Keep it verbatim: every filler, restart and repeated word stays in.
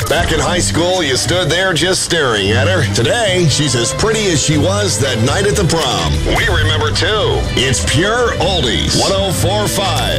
Back in high school, you stood there just staring at her. Today, she's as pretty as she was that night at the prom. We remember, too. It's Pure Oldies. one oh four point five.